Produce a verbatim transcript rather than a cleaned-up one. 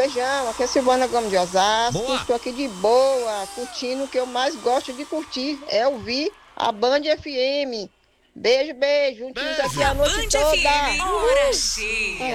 beijão. Aqui é Silvana Gomes de Osasco. Boa. Estou aqui de boa, curtindo o que eu mais gosto de curtir. É ouvir a Band F M. Beijo, beijo. Juntinhos Beijo. aqui a Na noite Band F M, toda. hora cheia.